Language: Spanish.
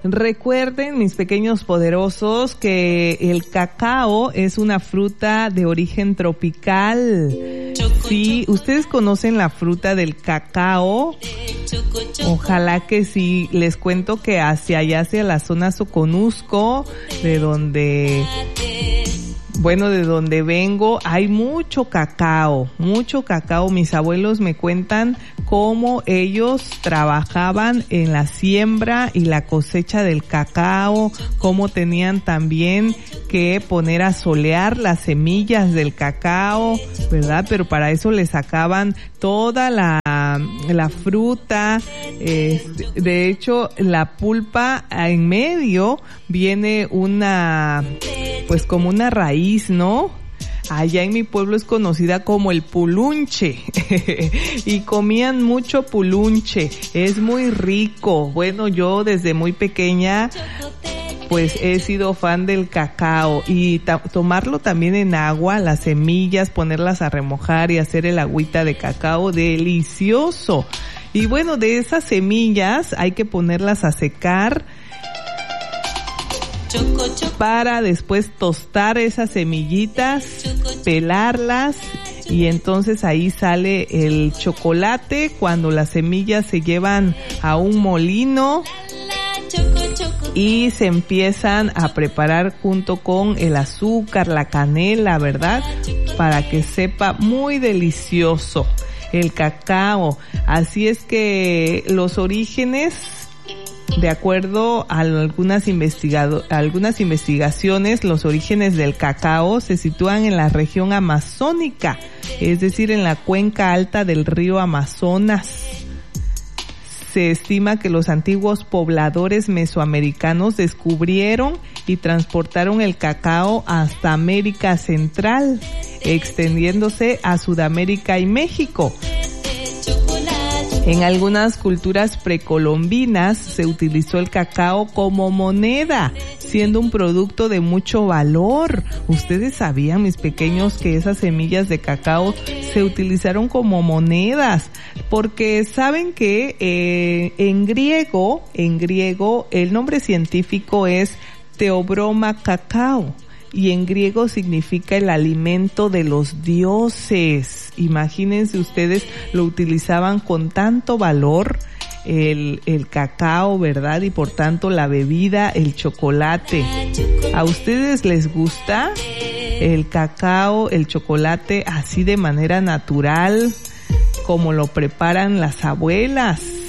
Recuerden, mis pequeños poderosos, que el cacao es una fruta de origen tropical. Sí, ¿ustedes conocen la fruta del cacao? Ojalá que sí. Les cuento que hacia la zona Soconusco, de donde vengo, hay mucho cacao. Mis abuelos me cuentan cómo ellos trabajaban en la siembra y la cosecha del cacao, cómo tenían también que poner a solear las semillas del cacao, ¿verdad? Pero para eso le sacaban toda la fruta, de hecho la pulpa en medio viene pues como una raíz, ¿no? Allá en mi pueblo es conocida como el pulunche y comían mucho pulunche, es muy rico. Bueno, yo desde muy pequeña pues he sido fan del cacao y tomarlo también en agua, las semillas, ponerlas a remojar y hacer el agüita de cacao, delicioso. Y bueno, de esas semillas hay que ponerlas a secar para después tostar esas semillitas, pelarlas y entonces ahí sale el chocolate cuando las semillas se llevan a un molino y se empiezan a preparar junto con el azúcar, la canela, ¿verdad? Para que sepa muy delicioso el cacao. Así es que los orígenes, de acuerdo a algunas investigaciones, los orígenes del cacao se sitúan en la región amazónica, es decir, en la cuenca alta del río Amazonas. Se estima que los antiguos pobladores mesoamericanos descubrieron y transportaron el cacao hasta América Central, extendiéndose a Sudamérica y México. En algunas culturas precolombinas se utilizó el cacao como moneda, siendo un producto de mucho valor. ¿Ustedes sabían, mis pequeños, que esas semillas de cacao se utilizaron como monedas? Porque saben que en griego el nombre científico es Theobroma cacao. Y en griego significa el alimento de los dioses. Imagínense ustedes, lo utilizaban con tanto valor el cacao, ¿verdad? Y por tanto la bebida, el chocolate. ¿A ustedes les gusta el cacao, el chocolate así de manera natural, como lo preparan las abuelas?